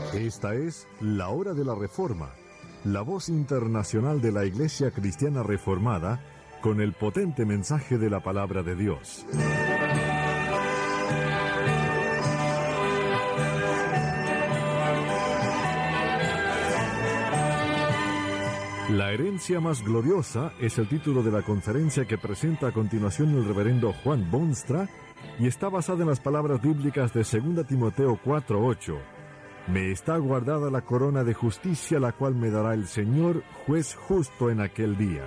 Esta es La Hora de la Reforma, la voz internacional de la Iglesia Cristiana Reformada, con el potente mensaje de la Palabra de Dios. La herencia más gloriosa es el título de la conferencia que presenta a continuación el reverendo Juan Boonstra y está basada en las palabras bíblicas de 2 Timoteo 4:8. Me está guardada la corona de justicia, la cual me dará el Señor, juez justo en aquel día.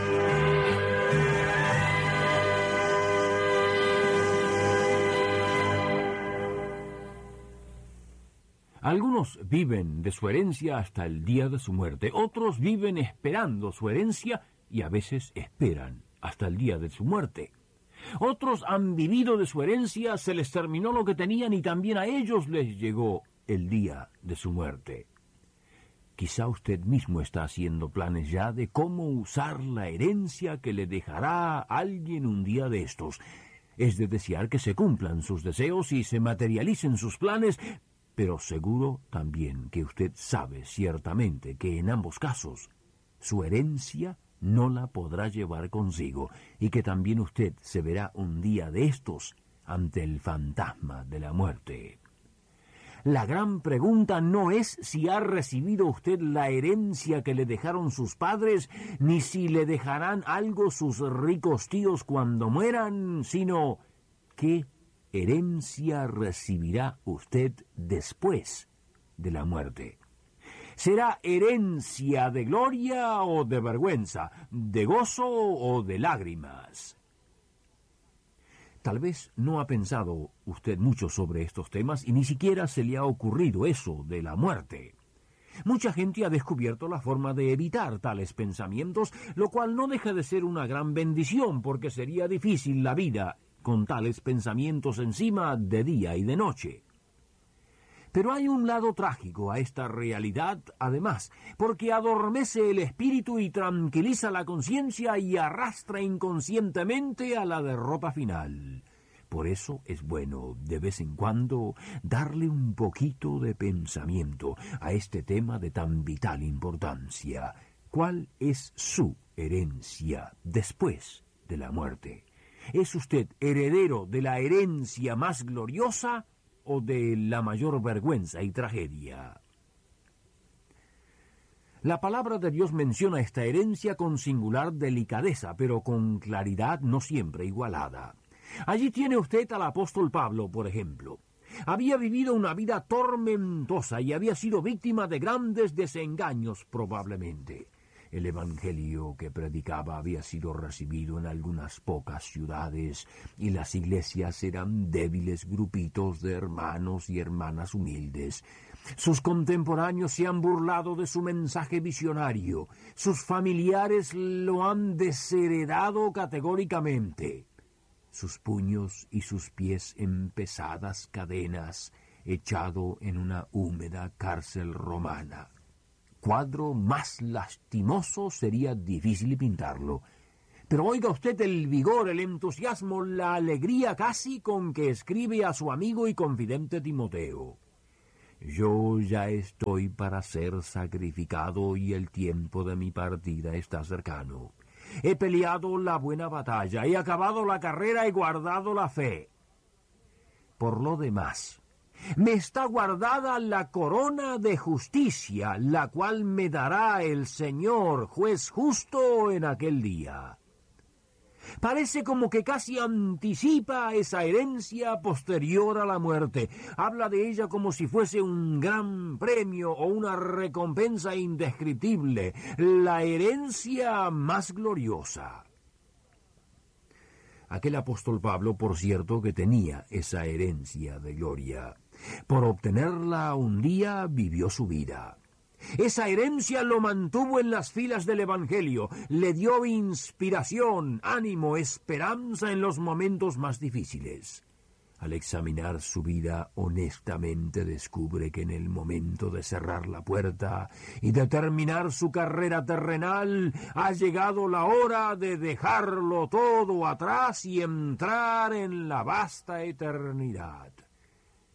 Algunos viven de su herencia hasta el día de su muerte, otros viven esperando su herencia y a veces esperan hasta el día de su muerte. Otros han vivido de su herencia, se les terminó lo que tenían y también a ellos les llegó el día de su muerte. Quizá usted mismo está haciendo planes ya de cómo usar la herencia que le dejará a alguien un día de estos. Es de desear que se cumplan sus deseos y se materialicen sus planes, pero seguro también que usted sabe ciertamente que en ambos casos su herencia no la podrá llevar consigo y que también usted se verá un día de estos ante el fantasma de la muerte. La gran pregunta no es si ha recibido usted la herencia que le dejaron sus padres, ni si le dejarán algo sus ricos tíos cuando mueran, sino ¿qué herencia recibirá usted después de la muerte? ¿Será herencia de gloria o de vergüenza, de gozo o de lágrimas? Tal vez no ha pensado usted mucho sobre estos temas y ni siquiera se le ha ocurrido eso de la muerte. Mucha gente ha descubierto la forma de evitar tales pensamientos, lo cual no deja de ser una gran bendición porque sería difícil la vida con tales pensamientos encima de día y de noche. Pero hay un lado trágico a esta realidad, además, porque adormece el espíritu y tranquiliza la conciencia y arrastra inconscientemente a la derrota final. Por eso es bueno, de vez en cuando, darle un poquito de pensamiento a este tema de tan vital importancia. ¿Cuál es su herencia después de la muerte? ¿Es usted heredero de la herencia más gloriosa o de la mayor vergüenza y tragedia? La palabra de Dios menciona esta herencia con singular delicadeza, pero con claridad no siempre igualada. Allí tiene usted al apóstol Pablo, por ejemplo. Había vivido una vida tormentosa y había sido víctima de grandes desengaños probablemente. El evangelio que predicaba había sido recibido en algunas pocas ciudades y las iglesias eran débiles grupitos de hermanos y hermanas humildes. Sus contemporáneos se han burlado de su mensaje visionario. Sus familiares lo han desheredado categóricamente. Sus puños y sus pies en pesadas cadenas, echado en una húmeda cárcel romana. Cuadro más lastimoso sería difícil pintarlo. Pero oiga usted el vigor, el entusiasmo, la alegría casi con que escribe a su amigo y confidente Timoteo. Yo ya estoy para ser sacrificado y el tiempo de mi partida está cercano. He peleado la buena batalla, he acabado la carrera, he guardado la fe. Por lo demás, me está guardada la corona de justicia, la cual me dará el Señor, juez justo en aquel día. Parece como que casi anticipa esa herencia posterior a la muerte. Habla de ella como si fuese un gran premio o una recompensa indescriptible, la herencia más gloriosa. Aquel apóstol Pablo, por cierto, que tenía esa herencia de gloria. Por obtenerla un día vivió su vida. Esa herencia lo mantuvo en las filas del Evangelio, le dio inspiración, ánimo, esperanza en los momentos más difíciles. Al examinar su vida honestamente descubre que en el momento de cerrar la puerta y de terminar su carrera terrenal ha llegado la hora de dejarlo todo atrás y entrar en la vasta eternidad.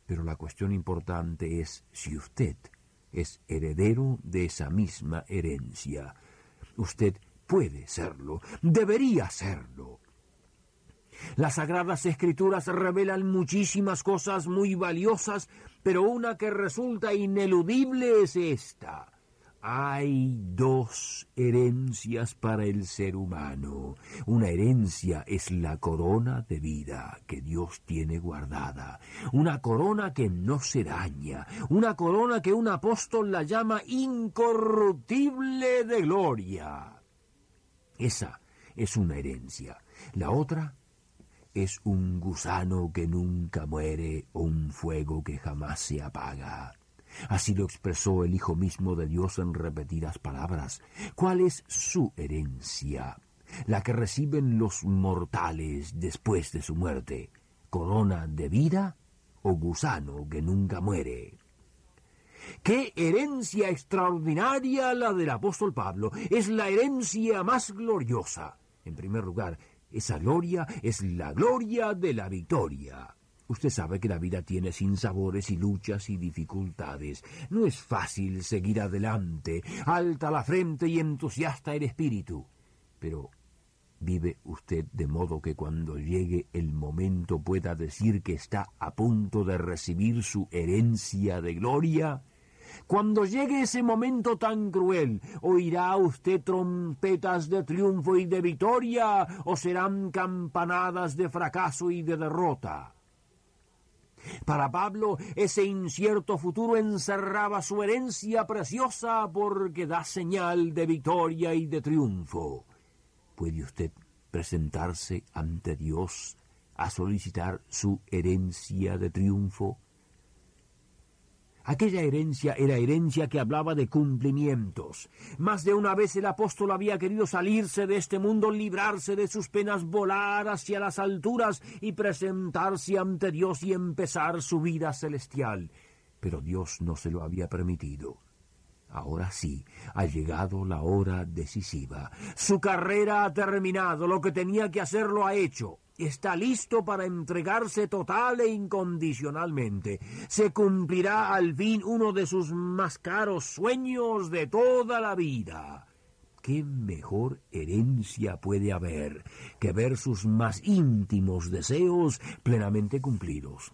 Pero la cuestión importante es si usted es heredero de esa misma herencia. Usted puede serlo, debería serlo. Las Sagradas Escrituras revelan muchísimas cosas muy valiosas, pero una que resulta ineludible es esta. Hay dos herencias para el ser humano. Una herencia es la corona de vida que Dios tiene guardada. Una corona que no se daña. Una corona que un apóstol la llama incorruptible de gloria. Esa es una herencia. La otra es un gusano que nunca muere o un fuego que jamás se apaga. Así lo expresó el Hijo mismo de Dios en repetidas palabras. ¿Cuál es su herencia? La que reciben los mortales después de su muerte. ¿Corona de vida o gusano que nunca muere? ¡Qué herencia extraordinaria la del apóstol Pablo! Es la herencia más gloriosa. En primer lugar, esa gloria es la gloria de la victoria. Usted sabe que la vida tiene sinsabores y luchas y dificultades. No es fácil seguir adelante, alta la frente y entusiasta el espíritu. Pero vive usted de modo que cuando llegue el momento pueda decir que está a punto de recibir su herencia de gloria. Cuando llegue ese momento tan cruel, ¿oirá usted trompetas de triunfo y de victoria o serán campanadas de fracaso y de derrota? Para Pablo, ese incierto futuro encerraba su herencia preciosa porque da señal de victoria y de triunfo. ¿Puede usted presentarse ante Dios a solicitar su herencia de triunfo? Aquella herencia era herencia que hablaba de cumplimientos. Más de una vez el apóstol había querido salirse de este mundo, librarse de sus penas, volar hacia las alturas y presentarse ante Dios y empezar su vida celestial. Pero Dios no se lo había permitido. Ahora sí, ha llegado la hora decisiva. Su carrera ha terminado, lo que tenía que hacer lo ha hecho. Está listo para entregarse total e incondicionalmente. Se cumplirá al fin uno de sus más caros sueños de toda la vida. ¿Qué mejor herencia puede haber que ver sus más íntimos deseos plenamente cumplidos?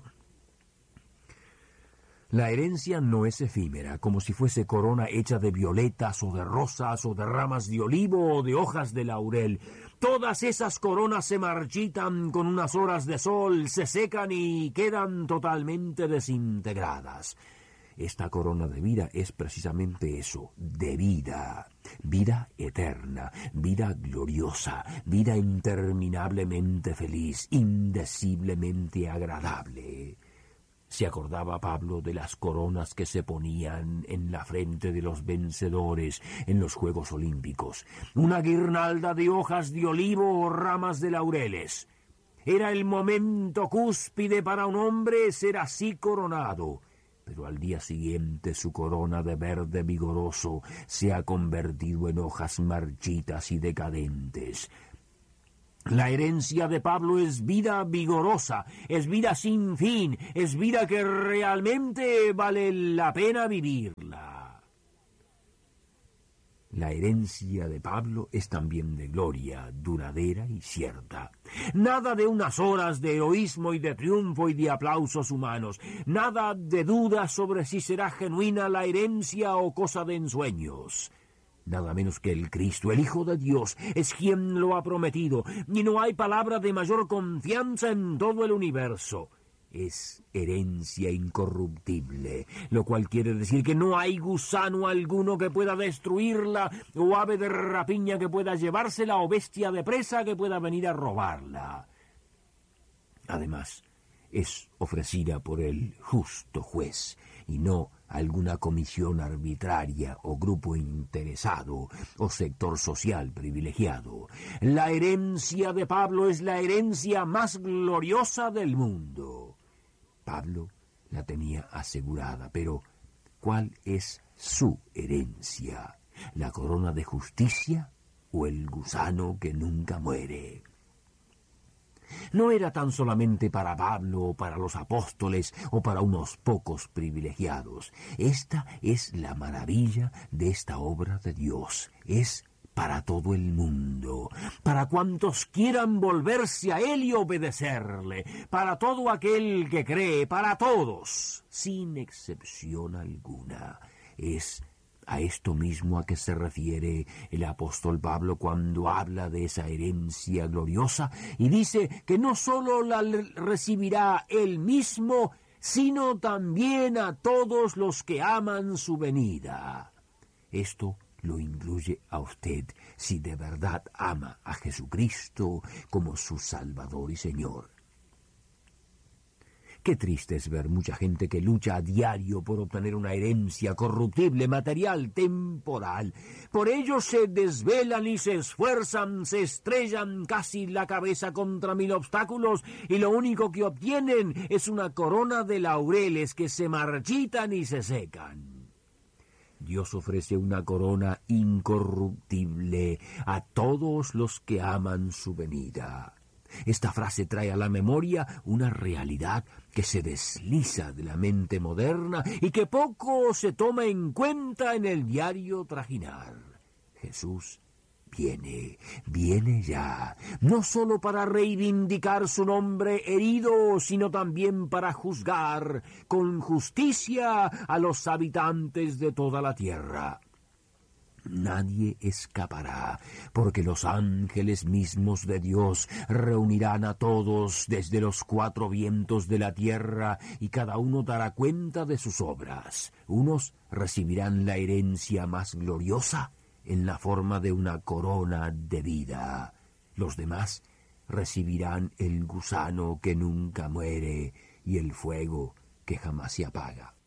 La herencia no es efímera, como si fuese corona hecha de violetas o de rosas o de ramas de olivo o de hojas de laurel. Todas esas coronas se marchitan con unas horas de sol, se secan y quedan totalmente desintegradas. Esta corona de vida es precisamente eso, de vida, vida eterna, vida gloriosa, vida interminablemente feliz, indeciblemente agradable. Se acordaba Pablo de las coronas que se ponían en la frente de los vencedores en los Juegos Olímpicos. Una guirnalda de hojas de olivo o ramas de laureles. Era el momento cúspide para un hombre ser así coronado. Pero al día siguiente su corona de verde vigoroso se ha convertido en hojas marchitas y decadentes. La herencia de Pablo es vida vigorosa, es vida sin fin, es vida que realmente vale la pena vivirla. La herencia de Pablo es también de gloria, duradera y cierta. Nada de unas horas de heroísmo y de triunfo y de aplausos humanos. Nada de dudas sobre si será genuina la herencia o cosa de ensueños. Nada menos que el Cristo, el Hijo de Dios, es quien lo ha prometido, y no hay palabra de mayor confianza en todo el universo. Es herencia incorruptible, lo cual quiere decir que no hay gusano alguno que pueda destruirla, o ave de rapiña que pueda llevársela, o bestia de presa que pueda venir a robarla. Además, es ofrecida por el justo juez, y no alguna comisión arbitraria o grupo interesado o sector social privilegiado. La herencia de Pablo es la herencia más gloriosa del mundo. Pablo la tenía asegurada, pero ¿cuál es su herencia? ¿La corona de justicia o el gusano que nunca muere? No era tan solamente para Pablo o para los apóstoles o para unos pocos privilegiados. Esta es la maravilla de esta obra de Dios. Es para todo el mundo, para cuantos quieran volverse a Él y obedecerle, para todo aquel que cree, para todos, sin excepción alguna. Es a esto mismo a que se refiere el apóstol Pablo cuando habla de esa herencia gloriosa y dice que no sólo la recibirá él mismo, sino también a todos los que aman su venida. Esto lo incluye a usted si de verdad ama a Jesucristo como su Salvador y Señor. Qué triste es ver mucha gente que lucha a diario por obtener una herencia corruptible, material, temporal. Por ello se desvelan y se esfuerzan, se estrellan casi la cabeza contra 1000 obstáculos y lo único que obtienen es una corona de laureles que se marchitan y se secan. Dios ofrece una corona incorruptible a todos los que aman su venida. Esta frase trae a la memoria una realidad que se desliza de la mente moderna y que poco se toma en cuenta en el diario trajinar. Jesús viene ya, no sólo para reivindicar su nombre herido, sino también para juzgar con justicia a los habitantes de toda la tierra. Nadie escapará, porque los ángeles mismos de Dios reunirán a todos desde los 4 vientos de la tierra y cada uno dará cuenta de sus obras. Unos recibirán la herencia más gloriosa en la forma de una corona de vida. Los demás recibirán el gusano que nunca muere y el fuego que jamás se apaga.